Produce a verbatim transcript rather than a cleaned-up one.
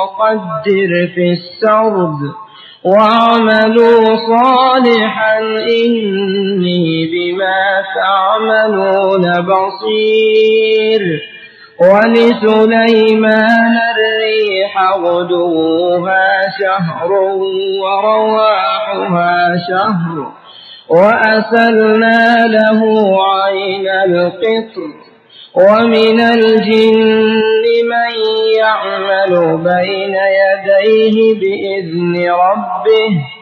وقدر في السرد واعملوا صالحا إني بما تعملون بصير. ولسليمان الريح غدوها شهر ورواحها شهر وأسلنا له عين القطر. ومن الجن من يعمل بين يديه بإذن ربه